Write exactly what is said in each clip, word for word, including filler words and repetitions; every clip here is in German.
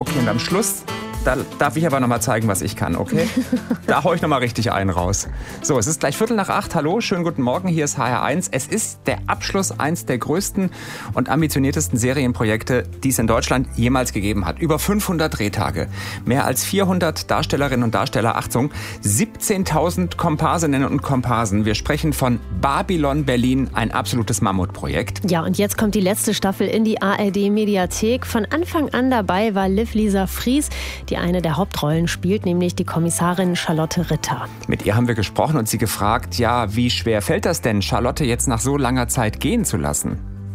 Okay, und am Schluss, da darf ich aber nochmal zeigen, was ich kann, okay? Da hau ich nochmal richtig einen raus. So, es ist gleich Viertel nach acht. Hallo, schönen guten Morgen, hier ist H R eins. Es ist der Abschluss eins der größten und ambitioniertesten Serienprojekte, die es in Deutschland jemals gegeben hat. Über fünfhundert Drehtage, mehr als vierhundert Darstellerinnen und Darsteller, Achtung, siebzehntausend Komparsinnen und Komparsen. Wir sprechen von Babylon Berlin, ein absolutes Mammutprojekt. Ja, und jetzt kommt die letzte Staffel in die A R D-Mediathek. Von Anfang an dabei war Liv Lisa Fries, die eine der Hauptrollen spielt, nämlich die Kommissarin Charlotte Ritter. Mit ihr haben wir gesprochen und sie gefragt, ja, wie schwer fällt das denn, Charlotte jetzt nach so langer Zeit gehen zu lassen?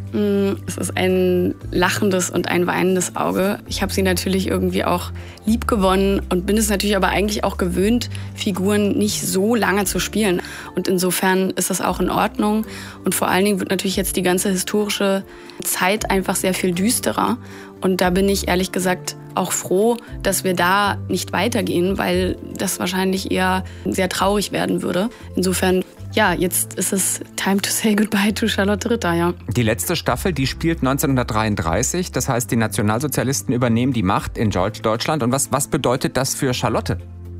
Es ist ein lachendes und ein weinendes Auge. Ich habe sie natürlich irgendwie auch lieb gewonnen und bin es natürlich aber eigentlich auch gewöhnt, Figuren nicht so lange zu spielen. Und insofern ist das auch in Ordnung. Und vor allen Dingen wird natürlich jetzt die ganze historische Zeit einfach sehr viel düsterer. Und da bin ich ehrlich gesagt auch froh, dass wir da nicht weitergehen, weil das wahrscheinlich eher sehr traurig werden würde. Insofern, ja, jetzt ist es time to say goodbye to Charlotte Ritter, ja. Die letzte Staffel, die spielt neunzehnhundertdreiunddreißig. Das heißt, die Nationalsozialisten übernehmen die Macht in Deutschland. Und was, was bedeutet das für Charlotte?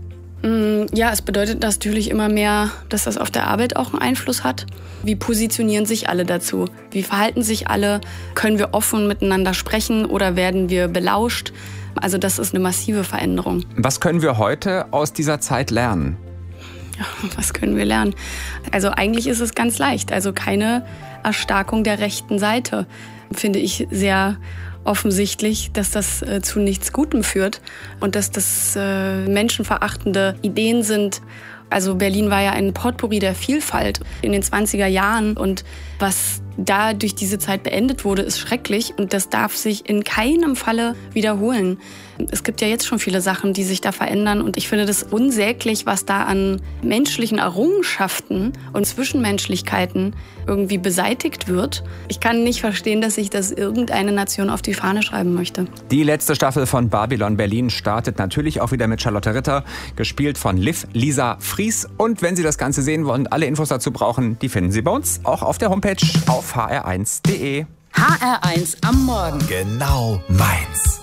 Ja, es bedeutet natürlich immer mehr, dass das auf der Arbeit auch einen Einfluss hat. Wie positionieren sich alle dazu? Wie verhalten sich alle? Können wir offen miteinander sprechen oder werden wir belauscht? Also das ist eine massive Veränderung. Was können wir heute aus dieser Zeit lernen? Ja, was können wir lernen? Also eigentlich ist es ganz leicht. Also keine Erstarkung der rechten Seite. Finde ich sehr offensichtlich, dass das äh, zu nichts Gutem führt und dass das äh, menschenverachtende Ideen sind. Also Berlin war ja ein Potpourri der Vielfalt in den zwanziger Jahren und was da durch diese Zeit beendet wurde, ist schrecklich und das darf sich in keinem Falle wiederholen. Es gibt ja jetzt schon viele Sachen, die sich da verändern und ich finde das unsäglich, was da an menschlichen Errungenschaften und Zwischenmenschlichkeiten irgendwie beseitigt wird. Ich kann nicht verstehen, dass sich das irgendeine Nation auf die Fahne schreiben möchte. Die letzte Staffel von Babylon Berlin startet natürlich auch wieder mit Charlotte Ritter, gespielt von Liv Lisa Fries. Und wenn Sie das Ganze sehen wollen und alle Infos dazu brauchen, die finden Sie bei uns auch auf der Homepage auf h r eins punkt d e. H R eins am Morgen. Genau meins.